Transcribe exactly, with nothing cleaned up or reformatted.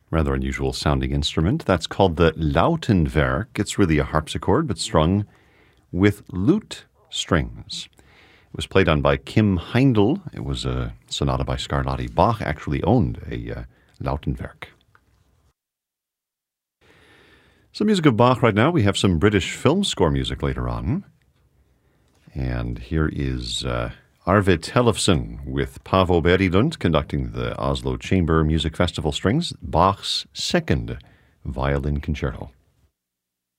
Rather unusual sounding instrument. That's called the Lautenwerk. It's really a harpsichord, but strung with lute strings. It was played on by Kim Heindl. It was a sonata by Scarlatti. Bach actually owned a uh, Lautenwerk. Some music of Bach right now. We have some British film score music later on. And here is uh, Arve Tellefsen with Paavo Berilund conducting the Oslo Chamber Music Festival Strings, Bach's second violin concerto.